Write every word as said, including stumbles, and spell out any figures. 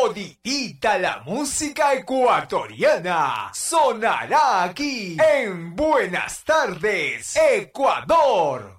Toditita la música ecuatoriana sonará aquí en Buenas Tardes, Ecuador.